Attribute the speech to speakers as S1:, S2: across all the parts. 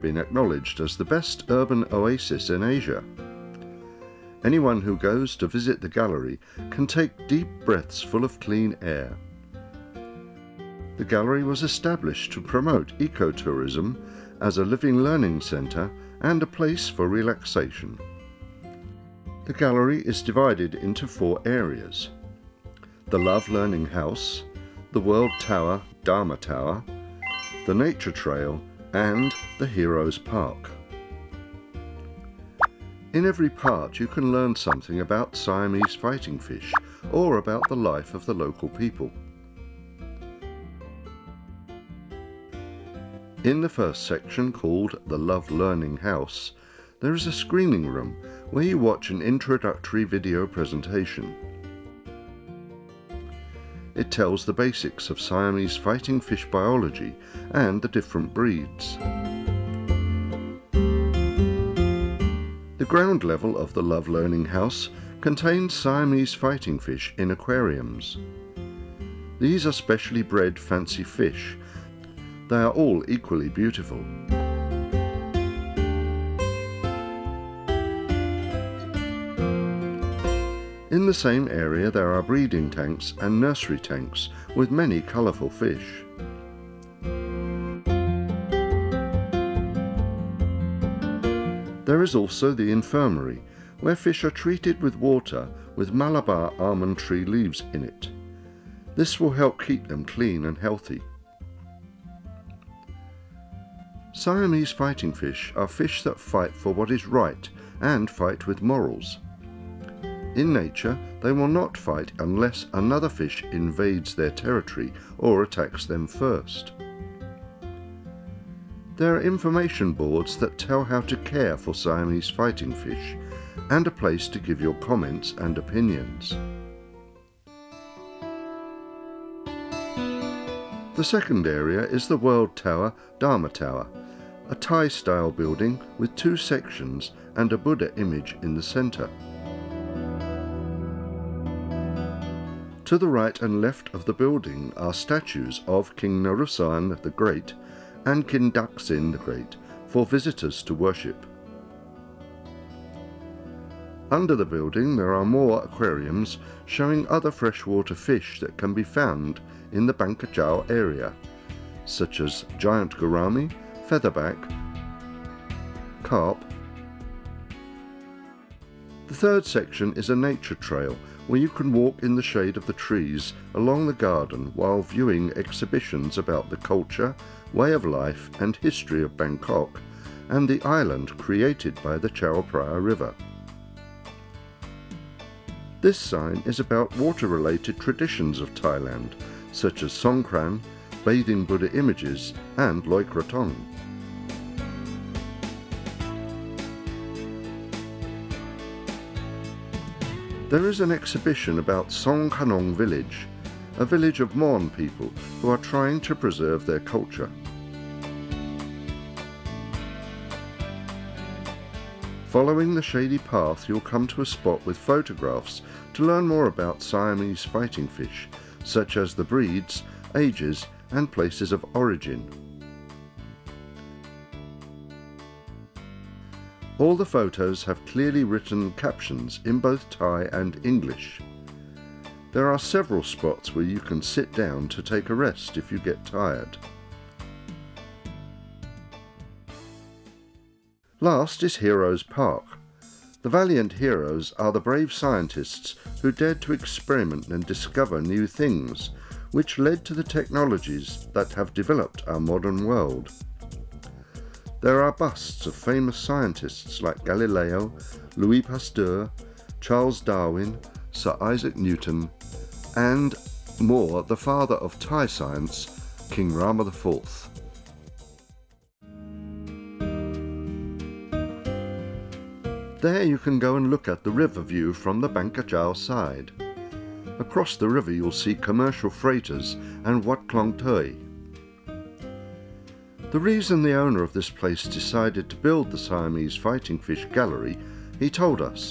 S1: been acknowledged as the best urban oasis in Asia. Anyone who goes to visit the gallery can take deep breaths full of clean air. The gallery was established to promote ecotourism as a living learning centre and a place for relaxation. The gallery is divided into 4 areas: the Love Learning House, the World Tower, Dharma Tower, the Nature Trail, and the Heroes Park. In every part you can learn something about Siamese fighting fish or about the life of the local people. In the first section, called the Love Learning House, there is a screening room where you watch an introductory video presentation. It tells the basics of Siamese fighting fish biology and the different breeds. The ground level of the Love Learning House contains Siamese fighting fish in aquariums. These are specially bred fancy fish. They are all equally beautiful. In the same area there are breeding tanks and nursery tanks with many colourful fish. There is also the infirmary, where fish are treated with water with Malabar almond tree leaves in it. This will help keep them clean and healthy. Siamese fighting fish are fish that fight for what is right and fight with morals. In nature, they will not fight unless another fish invades their territory or attacks them first. There are information boards that tell how to care for Siamese fighting fish, and a place to give your comments and opinions. The second area is the World Tower, Dharma Tower, a Thai-style building with 2 sections and a Buddha image in the centre. To the right and left of the building are statues of King Narusan the Great and King Daksin the Great for visitors to worship. Under the building there are more aquariums showing other freshwater fish that can be found in the Bang Krachao area, such as giant gourami, featherback, carp. The third section is a nature trail where you can walk in the shade of the trees along the garden while viewing exhibitions about the culture, way of life and history of Bangkok and the island created by the Chao Phraya River. This sign is about water-related traditions of Thailand, such as Songkran, bathing Buddha images and Loi Krathong. There is an exhibition about Song Khanong village, a village of Mon people who are trying to preserve their culture. Following the shady path, you'll come to a spot with photographs to learn more about Siamese fighting fish, such as the breeds, ages, and places of origin. All the photos have clearly written captions in both Thai and English. There are several spots where you can sit down to take a rest if you get tired. Last is Heroes Park. The valiant heroes are the brave scientists who dared to experiment and discover new things, which led to the technologies that have developed our modern world. There are busts of famous scientists like Galileo, Louis Pasteur, Charles Darwin, Sir Isaac Newton, and more, the father of Thai science, King Rama IV. There you can go and look at the river view from the Bang Krachao side. Across the river you'll see commercial freighters and Wat Klong Toi. The reason the owner of this place decided to build the Siamese Fighting Fish Gallery, he told us.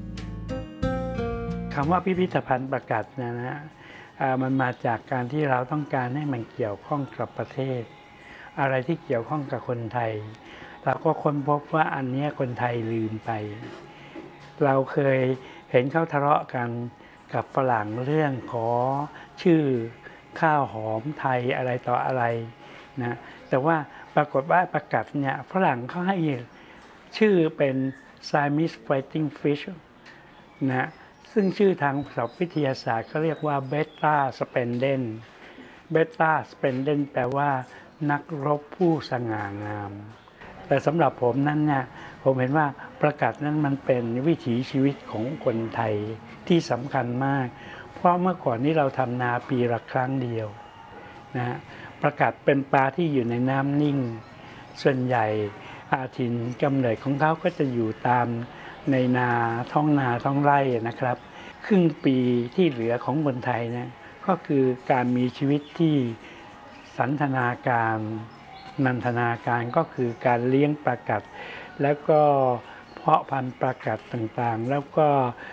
S2: คำว่าพิพิธภัณฑ์ประกาศนะมันมาจากการที่เราต้องการให้มันเกี่ยวข้องกับประเทศอะไรที่เกี่ยวข้องกับคนไทยเราก็ค้นพบว่าอันนี้คนไทยลืมไปเราเคยเห็นเขาทะเลาะกันกับฝรั่งเรื่องขอชื่อข้าวหอมไทยอะไรต่ออะไรนะแต่ว่าปรากฏว่าประกาศเนี่ยฝรั่งเขาให้ชื่อเป็น Siamese Fighting Fish นะซึ่งชื่อทางศัพท์วิทยาศาสตร์เขาเรียกว่า Beta Splendens Beta Splendens แปลว่านักรบผู้สง่างามแต่สำหรับผมนั้นเนี่ยผมเห็นว่าประกาศนั้นมันเป็นวิถีชีวิตของคนไทยที่สำคัญมากเพราะเมื่อก่อนนี้เราทำนาปีละครั้งเดียวนะประกาศเป็นปลาที่อยู่ในน้ำนิ่งส่วนใหญ่ถิ่นกำเนิดของเขาก็จะอยู่ตามในนาท้องไร่นะครับครึ่งปีที่เหลือของคนไทยเนี่ยก็คือการมีชีวิตที่สันทนาการนันทนาการก็คือการเลี้ยงปลากัดแล้วก็เพาะพันธุ์ปลากัดต่างๆแล้วก็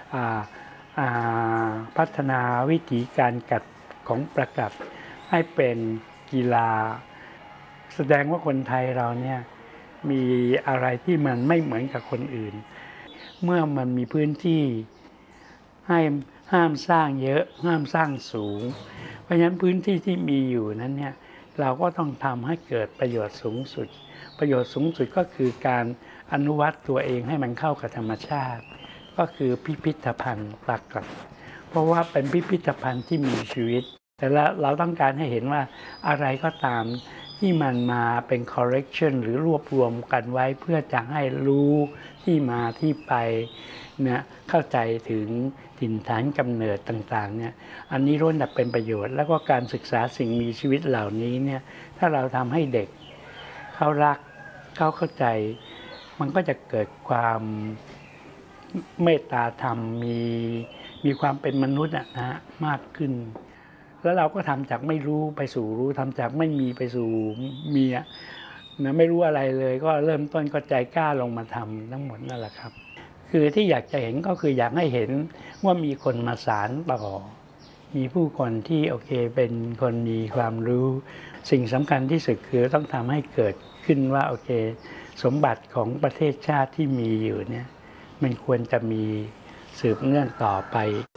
S2: พัฒนาวิธีการกัดของปลากัดให้เป็นกีฬาแสดงว่าคนไทยเราเนี่ยมีอะไรที่มันไม่เหมือนกับคนอื่นเมื่อมันมีพื้นที่ให้ห้ามสร้างเยอะห้ามสร้างสูงเพราะฉะนั้นพื้นที่ที่มีอยู่นั้นเนี่ยเราก็ต้องทำให้เกิดประโยชน์สูงสุดประโยชน์สูงสุดก็คือการอนุวัตตัวเองให้มันเข้ากับธรรมชาติก็คือพิพิธภัณฑ์ปลากัดเพราะว่าเป็นพิพิธภัณฑ์ที่มีชีวิตแต่เราต้องการให้เห็นว่าอะไรก็ตามที่มันมาเป็น collection หรือรวบรวมกันไว้เพื่อจะให้รู้ที่มาที่ไปเนี่ยเข้าใจถึงถิ่นฐานกำเนิดต่างๆเนี่ยอันนี้ล้วนแต่เป็นประโยชน์แล้วก็การศึกษาสิ่งมีชีวิตเหล่านี้เนี่ยถ้าเราทำให้เด็กเขารักเขาเข้าใจมันก็จะเกิดความเมตตาธรรมมีความเป็นมนุษย์นะฮะมากขึ้นแล้วเราก็ทำจากไม่รู้ไปสู่รู้ทำจากไม่มีไปสู่มีนะไม่รู้อะไรเลยก็เริ่มต้นก็ใจกล้าลงมาทำทั้งหมดนั่นแหละครับคือที่อยากจะเห็นก็คืออยากให้เห็นว่ามีคนมาสานต่อมีผู้คนที่โอเคเป็นคนมีความรู้สิ่งสำคัญที่สุดคือต้องทำให้เกิดขึ้นว่าโอเคสมบัติของประเทศชาติที่มีอยู่เนี่ยมันควรจะมีสืบเนื่องต่อไป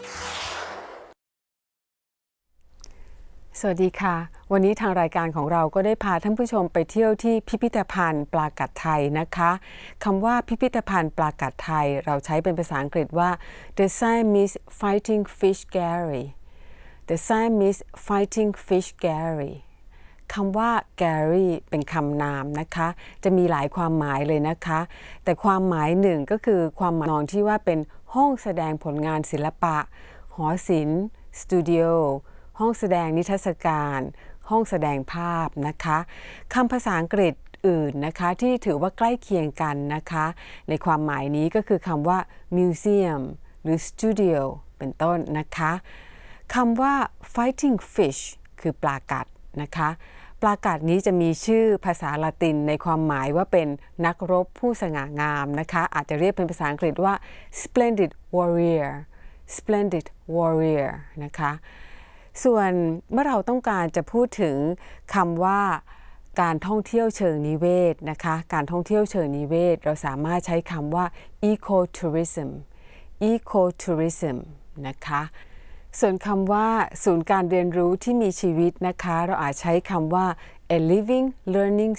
S3: สวัสดีค่ะวันนี้ทางรายการของเราก็ได้พาท่านผู้ชมไปเที่ยวที่พิพิธภัณฑ์ปลากัดไทยนะคะคำว่าพิพิธภัณฑ์ปลากัดไทยเราใช้เป็นภาษาอังกฤษว่า The Siamese Fighting Fish Gallery The Siamese Fighting Fish Gallery คำว่า Gallery เป็นคำนามนะคะจะมีหลายความหมายเลยนะคะแต่ความหมายหนึ่งก็คือความหมายนองที่ว่าเป็นห้องแสดงผลงานศิลปะหอศิลป์สตูดิโอห้องแสดงนิทรรศการห้องแสดงภาพนะคะคำภาษาอังกฤษอื่นนะคะที่ถือว่าใกล้เคียงกันนะคะในความหมายนี้ก็คือคำว่า museum หรือ studio เป็นต้นนะคะคำว่า fighting fish คือปลากัดนะคะปลากัดนี้จะมีชื่อภาษาละตินในความหมายว่าเป็นนักรบผู้สง่างามนะคะอาจจะเรียกเป็นภาษาอังกฤษว่า splendid warrior นะคะส่วนเมื่อเราต้องการจะพูดถึงคำว่าการท่องเที่ยวเชิงนิเวศนะคะการท่องเที่ยวเชิงนิเวศเราสามารถใช้คำว่า ecotourism นะคะส่วนคำว่าศูนย์การเรียนรู้ที่มีชีวิตนะคะเราอาจใช้คำว่า a living learning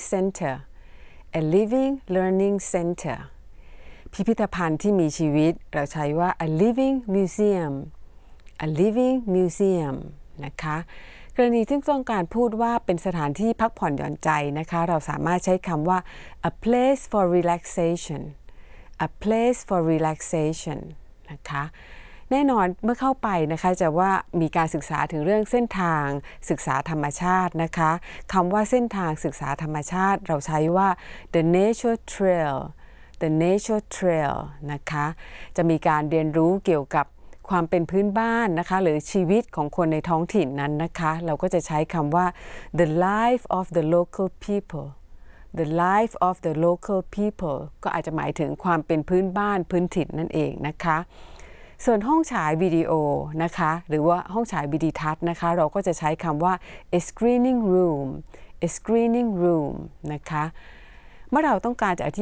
S3: center พิพิธภัณฑ์ที่มีชีวิตเราใช้ว่า a living museum นะคะกรณีที่ต้องการพูดว่าเป็นสถานที่พักผ่อนหย่อนใจนะคะเราสามารถใช้คำว่า a place for relaxation นะคะแน่นอนเมื่อเข้าไปนะคะจะว่ามีการศึกษาถึงเรื่องเส้นทางศึกษาธรรมชาตินะคะคำว่าเส้นทางศึกษาธรรมชาติเราใช้ว่า the nature trail นะคะจะมีการเรียนรู้เกี่ยวกับความเป็นพื้นบ้านนะคะหรือชีวิตของคนในท้องถิ่นนั้นนะคะเราก็จะใช้คำว่า the life of the local people ก็อาจจะหมายถึงความเป็นพื้นบ้านพื้นถิ่นนั่นเองนะคะส่วนห้องฉายวิดีโอนะคะหรือว่าห้องฉายวิดีทัศน์นะคะเราก็จะใช้คำว่า a screening room นะคะเมื่อเราต้องการจะอธิ